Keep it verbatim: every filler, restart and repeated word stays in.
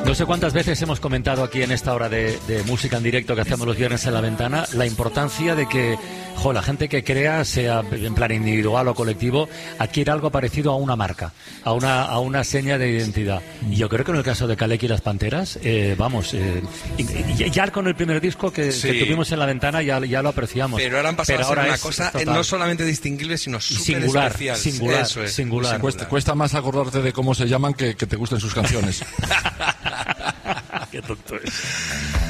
No sé cuántas veces hemos comentado aquí en esta hora de, de música en directo que hacemos los viernes en La Ventana la importancia de que, jo, la gente que crea, sea en plan individual o colectivo, adquiera algo parecido a una marca, a una a una seña de identidad. Y yo creo que en el caso de Kaleki y las Panteras, eh, vamos, eh, y, y ya con el primer disco que, sí. que tuvimos en La Ventana ya, ya lo apreciamos. Pero ahora han pasado Pero a ser una cosa eh, no solamente distinguible, sino súper singular, especial. Singular, Eso es, singular. singular. Cuesta, cuesta más acordarte de cómo se llaman que que te gusten sus canciones. Qué tonto es.